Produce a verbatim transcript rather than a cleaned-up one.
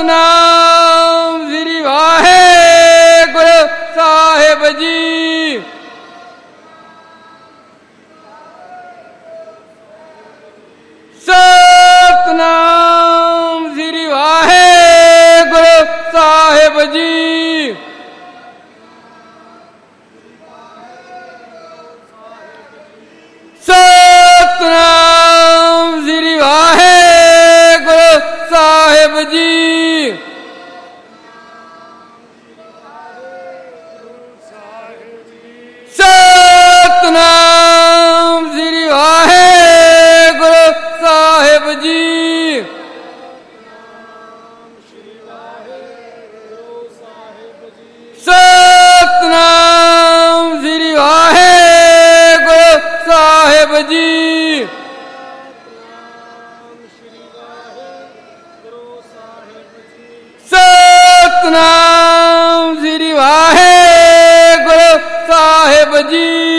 Satnam Sri Waheguru Sahib ji. Satnam Sri Waheguru Sahib ji. Satnam Sri Waheguru Sahib ji. Satnam Sri Waheguru Sahib ji. Satnam Sri Waheguru Sahib ji. Satnam Sri Waheguru Sahib ji.